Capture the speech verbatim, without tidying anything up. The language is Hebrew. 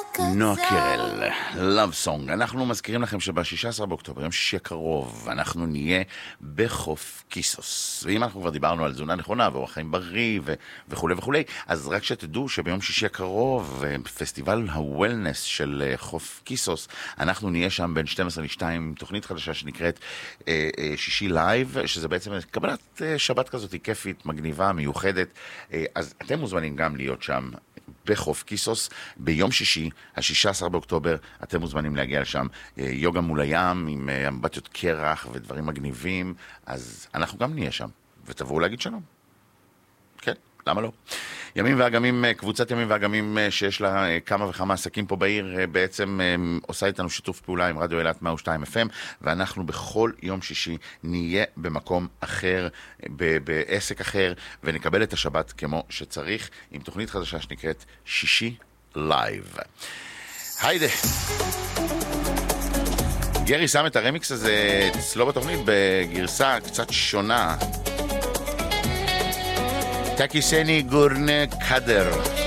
נועה קירל, Love Song. אנחנו מזכירים לכם שב-שישה עשר באוקטובר, יום שישי הקרוב, אנחנו נהיה בחוף קיסוס. ואם אנחנו כבר דיברנו על תזונה נכונה ואורח חיים בריא ו- וכו' וכו', אז רק שתדעו שביום שישי הקרוב, פסטיבל הוולנס של חוף קיסוס, אנחנו נהיה שם בין שתים עשרה לשתיים, תוכנית חדשה שנקראת אה, אה, שישי לייב, שזה בעצם קבלת אה, שבת כזאת כיפית, מגניבה, מיוחדת. אה, אז אתם מוזמנים גם להיות שם בחוף קיסוס ביום שישי, ה-שישה עשר באוקטובר. אתם מוזמנים להגיע לשם, יוגה מול הים עם אמבטיות קרח ודברים מגניבים, אז אנחנו גם נהיה שם ותבואו להגיד שלום. כן, למה לא? ימים ואגמים, קבוצת ימים ואגמים שיש לה כמה וכמה עסקים פה בעיר, בעצם עושה איתנו שיתוף פעולה עם רדיו אילת מאה ושתיים אף אם, ואנחנו בכל יום שישי נהיה במקום אחר, בעסק אחר, ונקבל את השבת כמו שצריך, עם תוכנית חדשה שנקראת שישי לייב. היידה. גרי שם את הרמיקס הזה אצלו בתוכנית בגרסה קצת שונה. תקיסני גורנה קדר.